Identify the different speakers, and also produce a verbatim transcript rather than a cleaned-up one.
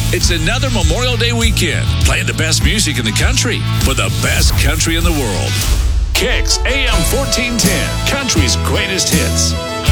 Speaker 1: It's another Memorial Day weekend, playing the best music in the country for the best country in the world. Kicks A M fourteen ten, country's greatest hits.